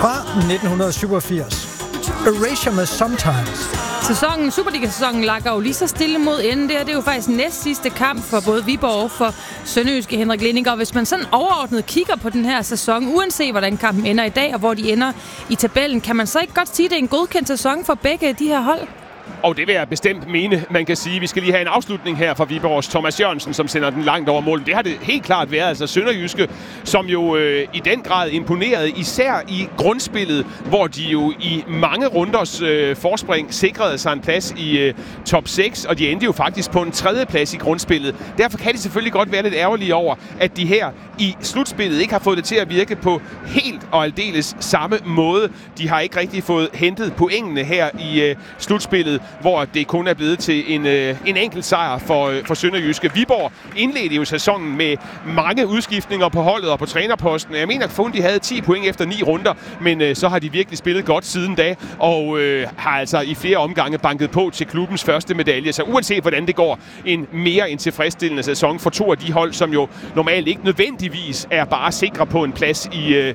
fra 1987. Erasure med Sometimes. Superliga-sæsonen lakker jo lige så stille mod enden. Det er jo faktisk næst sidste kamp for både Viborg og for Sønderjyske Henrik Linding. Og hvis man sådan overordnet kigger på den her sæson, uanset hvordan kampen ender i dag og hvor de ender i tabellen, kan man så ikke godt sige, at det er en godkendt sæson for begge de her hold? Og det vil jeg bestemt mene, man kan sige. Vi skal lige have en afslutning her fra Viborgs Thomas Jørgensen, som sender den langt over målet. Det har det helt klart været. Altså Sønderjyske, som jo i den grad imponerede, især i grundspillet, hvor de jo i mange runders forspring sikrede sig en plads i top 6, og de endte jo faktisk på en 3. plads i grundspillet. Derfor kan de selvfølgelig godt være lidt ærgerlige over, at de her i slutspillet ikke har fået det til at virke på helt og aldeles samme måde. De har ikke rigtig fået hentet pointene her i slutspillet, hvor det kun er blevet til en enkelt sejr for Sønderjyske. Viborg indledte jo sæsonen med mange udskiftninger på holdet og på trænerposten. Jeg mener, at de havde 10 point efter 9 runder, men så har de virkelig spillet godt siden da, og har altså i flere omgange banket på til klubbens første medalje. Så uanset hvordan det går, en mere end tilfredsstillende sæson for to af de hold, som jo normalt ikke nødvendigvis er bare sikre på en plads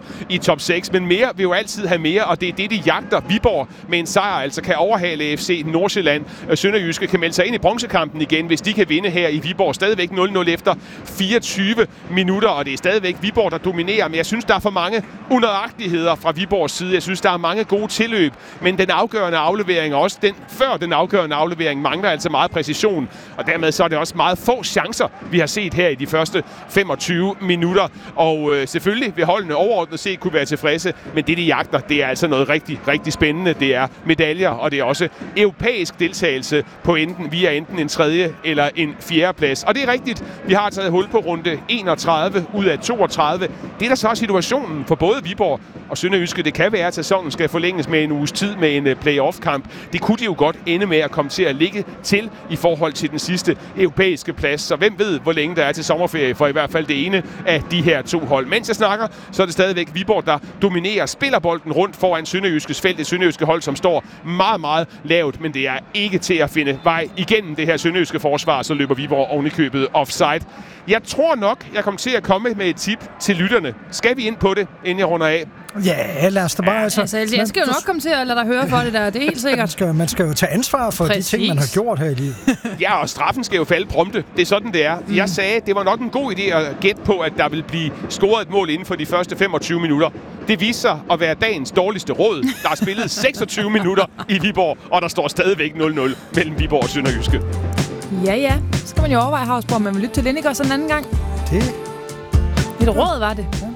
i top 6. Men mere vil jo altid have mere, og det er det, de jagter. Viborg med en sejr altså kan overhale FC Nordsjælland. Sønderjyske kan melde sig ind i bronzekampen igen, hvis de kan vinde her i Viborg. Stadigvæk 0-0 efter 24 minutter, og det er stadigvæk Viborg, der dominerer. Men jeg synes, der er for mange unøjagtigheder fra Viborgs side. Jeg synes, der er mange gode tilløb, men den afgørende aflevering, og også før den afgørende aflevering, mangler altså meget præcision. Og dermed så er det også meget få chancer, vi har set her i de første 25 minutter. Og selvfølgelig vil holdene overordnet set kunne være tilfredse, men det, de jagter, det er altså noget rigtig, rigtig spændende. Det er medaljer, og det er også europæisk deltagelse på enten en 3. eller en 4. plads. Og det er rigtigt, vi har taget hul på runde 31 ud af 32. Det er der så situationen for både Viborg og Sønderjyske. Det kan være, at sæsonen skal forlænges med en uges tid med en playoff-kamp. Det kunne de jo godt ende med at komme til at ligge til i forhold til den sidste europæiske plads. Så hvem ved, hvor længe der er til sommerferie for i hvert fald det ene af de her to hold. Mens jeg snakker, så er det stadigvæk Viborg, der dominerer, spiller bolden rundt foran Sønderjyskes felt. Det Sønderjyske hold, som står meget, meget lavt, men det er ikke til at finde vej igennem det her sønderjyske forsvar, så løber Viborg oven i købet offside. Jeg tror nok, jeg kommer til at komme med et tip til lytterne. Skal vi ind på det, inden jeg runder af? Ja, lad os da bare... Altså, jeg skal jo nok komme til at lade dig høre for det der, det er helt sikkert. Man skal jo tage ansvar for de ting, man har gjort her i livet. Ja, og straffen skal jo falde prompte. Det er sådan, det er. Jeg sagde, det var nok en god idé at gætte på, at der vil blive scoret et mål inden for de første 25 minutter. Det viser sig at være dagens dårligste råd. Der er spillet 26 minutter i Viborg, og der står stadigvæk 0-0 mellem Viborg og Sønderjyske. Ja. Så skal man jo overveje, Havsborg, om man vil lytte til Linding også en anden gang. Det et råd var det.